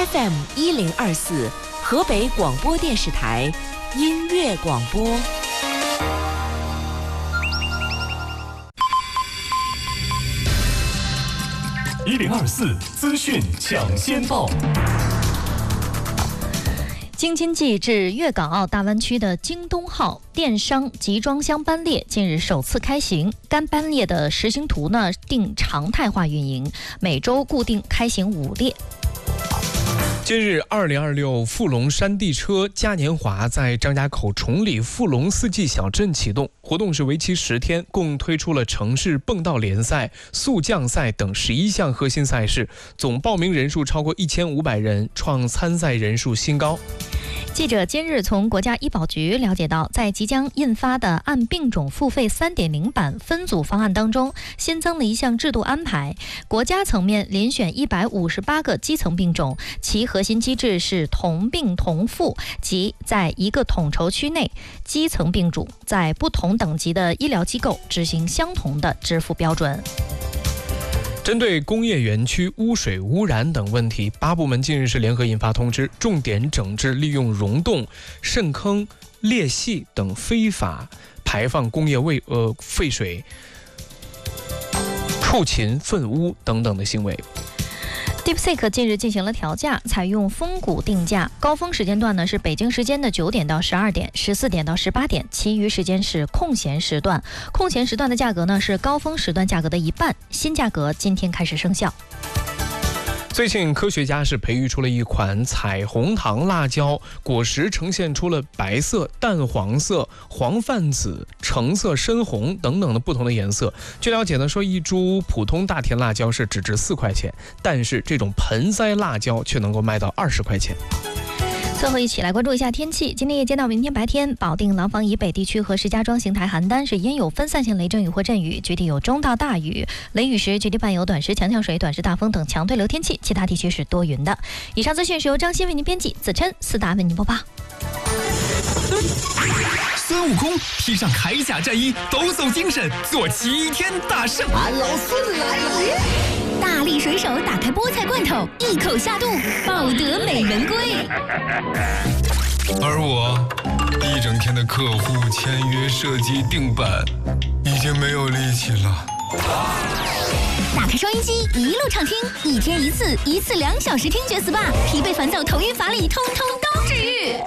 FM1024，河北广播电视台音乐广播。 1024资讯抢先报。 京津冀至粤港澳大湾区的京东号电商集装箱班列近日首次开行，该班列的实行图呢定常态化运营，每周固定开行5列。 近日，2026富龙山地车嘉年华在张家口崇礼富龙四季小镇启动，活动是为期10天，共推出了城市蹦道联赛、速降赛等11项核心赛事，总报名人数超过1500人，创参赛人数新高。 记者今日从国家医保局了解到，在即将印发的按病种付费 3.0 版分组方案当中，新增了一项制度安排，国家层面遴选158个基层病种，其核心机制是同病同付，即在一个统筹区内，基层病种在不同等级的医疗机构执行相同的支付标准。 针对工业园区污水污染等问题，8部门近日是联合印发通知，重点整治利用溶洞、渗坑、裂隙等非法排放工业废水、畜禽粪污等等的行为。 DeepSeek 近日进行了调价，采用峰谷定价，高峰时间段呢是北京时间的9点到12点、14点到18点，其余时间是空闲时段。空闲时段的价格呢是高峰时段价格的1半，新价格今天开始生效。 最近科学家是培育出了一款彩虹糖辣椒，果实呈现出了白色、淡黄色、黄泛紫、橙色、深红等等的不同的颜色。据了解呢，说一株普通大田辣椒是只值4块钱，但是这种盆栽辣椒却能够卖到20块钱。 最后一起来关注一下天气。今天夜间到明天白天，保定、廊坊以北地区和石家庄、邢台、邯郸是阴有分散性雷阵雨或阵雨，局地有中到大雨，雷雨时局地伴有短时强降水、短时大风等强对流天气，其他地区是多云的。以上资讯是由张鑫为您编辑，子琛、思达为您播报。 孙悟空披上铠甲战衣，抖擞精神，做齐天大圣。 俺老孙来了！ 大力水手打开菠菜罐头，一口下肚，抱得美人归。 而我一整天的客户签约、设计、定版，已经没有力气了。 打开收音机，一路畅听，1天1次，1次2小时听觉 SPA，疲惫烦躁、头晕乏力，通通